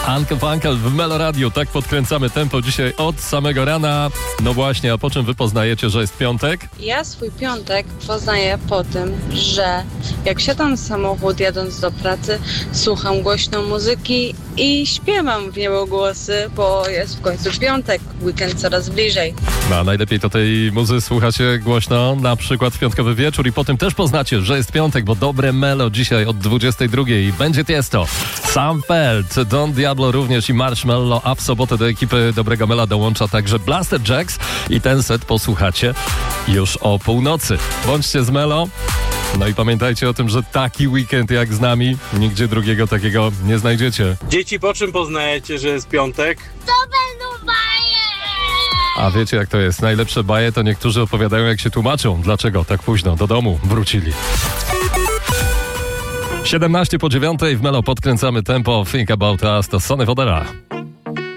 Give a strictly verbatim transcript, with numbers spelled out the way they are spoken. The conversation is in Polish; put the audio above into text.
Uncle Funkel w Melo Radio. Tak podkręcamy tempo dzisiaj od samego rana. No właśnie, a po czym wy poznajecie, że jest piątek? Ja swój piątek poznaję po tym, że jak siadam w samochód jadąc do pracy, słucham głośno muzyki i śpiewam w niebogłosy, bo jest w końcu piątek, weekend coraz bliżej. No, a najlepiej to tej muzy słuchacie głośno, na przykład w piątkowy wieczór i potem też poznacie, że jest piątek, bo dobre Melo dzisiaj od dwudziestej drugiej i będzie Tiesto. Sam Feld, Don Diablo również i Marshmello, a w sobotę do ekipy Dobrego Mela dołącza także Blaster Jacks i ten set posłuchacie już o północy. Bądźcie z Melo. No i pamiętajcie o tym, że taki weekend jak z nami, nigdzie drugiego takiego nie znajdziecie. Dzieci, po czym poznajecie, że jest piątek? To będą baje! A wiecie jak to jest? Najlepsze baje to niektórzy opowiadają, jak się tłumaczą, dlaczego tak późno do domu wrócili. siedemnaście po dziewiątej w Melo podkręcamy tempo. Think About Us to Sonny Fodera.